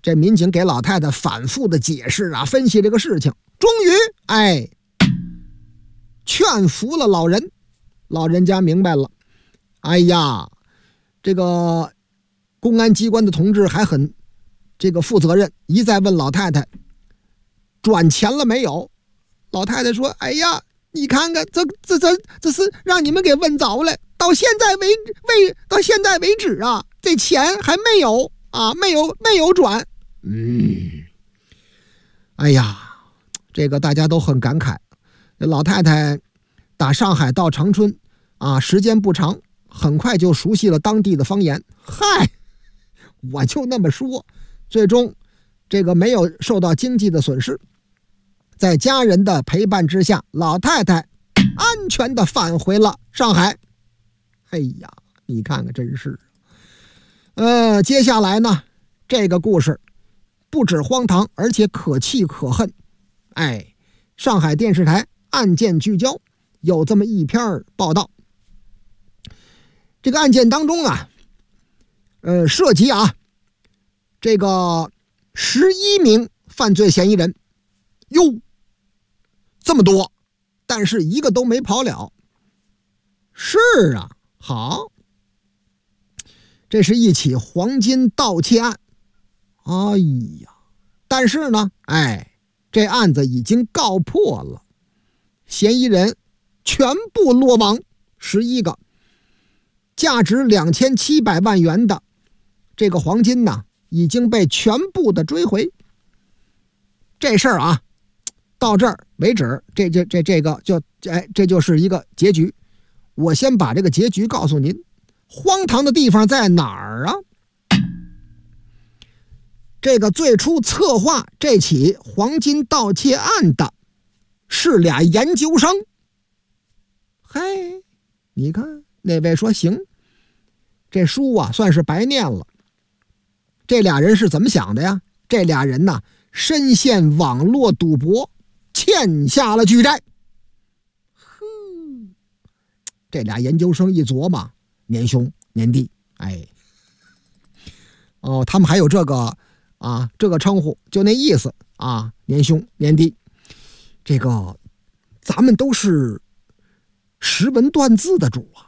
这民警给老太太反复的解释啊，分析这个事情，终于劝服了老人。老人家明白了，哎呀，这个公安机关的同志还很这个负责任，一再问老太太转钱了没有。老太太说，哎呀，你看看这是让你们给问着了，到现在为止啊，这钱还没有啊，没有转。哎呀，这个大家都很感慨。老太太打上海到长春啊，时间不长，很快就熟悉了当地的方言。嗨，我就那么说，最终这个没有受到经济的损失。在家人的陪伴之下，老太太安全地返回了上海。哎呀，你看看，真是。接下来呢，这个故事不止荒唐，而且可气可恨。上海电视台案件聚焦有这么一篇报道。这个案件当中啊，涉及这个11名犯罪嫌疑人。哟，这么多，但是一个都没跑了。是啊，好，这是一起黄金盗窃案。哎呀，但是呢，这案子已经告破了，嫌疑人全部落网，11个，价值2700万元的这个黄金呢，已经被全部的追回。这事儿啊，到这儿为止，这就是一个结局。我先把这个结局告诉您，荒唐的地方在哪儿啊？这个最初策划这起黄金盗窃案的是俩研究生。嘿，你看那位说行，这书啊算是白念了。这俩人是怎么想的呀？这俩人呢，深陷网络赌博，欠下了巨债。这俩研究生一琢磨，年兄年弟，他们还有这个称呼，就那意思啊，年兄年弟。这个咱们都是识文断字的主啊，